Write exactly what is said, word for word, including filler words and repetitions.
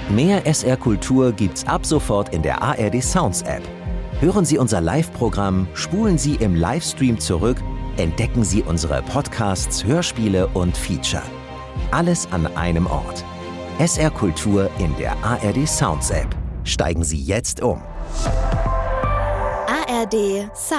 Mehr S R Kultur gibt's ab sofort in der A R D Sounds App. Hören Sie unser Live-Programm, spulen Sie im Livestream zurück, entdecken Sie unsere Podcasts, Hörspiele und Feature. Alles an einem Ort. S R Kultur in der A R D Sounds App. Steigen Sie jetzt um. A R D Sounds.